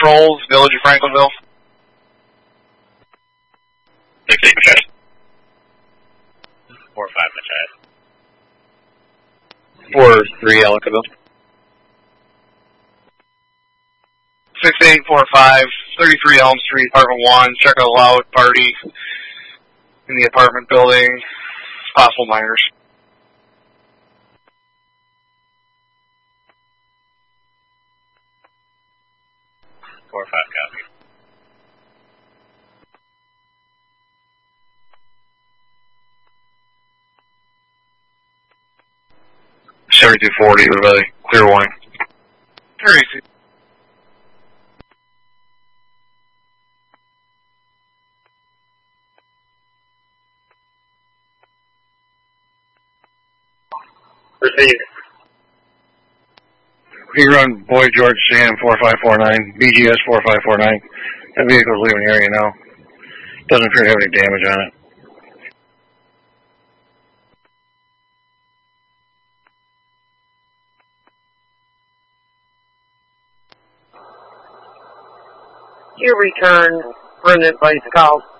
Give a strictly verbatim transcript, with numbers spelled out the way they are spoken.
Patrols, Village of Franklinville. six eight Machete. four five Machete. four three Ellicottville. six eight four five, thirty-three Elm Street, apartment one. Check a loud party in the apartment building. Possible minors. four five copy. seventy-two forty, everybody. Clear warning. Very easy. Proceed. We run Boy George Sam four five four nine, B G S four five four nine. That vehicle's leaving the area now. Doesn't appear to have any damage on it. You return Brendan Place call.